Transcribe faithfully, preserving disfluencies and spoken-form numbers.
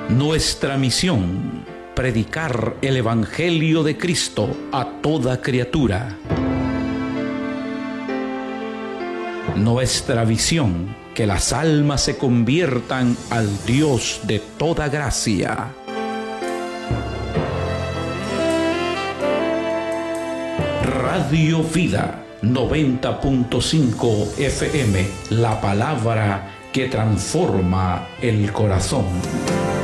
Nuestra misión: predicar el Evangelio de Cristo a toda criatura. Nuestra visión: que las almas se conviertan al Dios de toda gracia. Radio Vida noventa punto cinco F M, la palabra que transforma el corazón.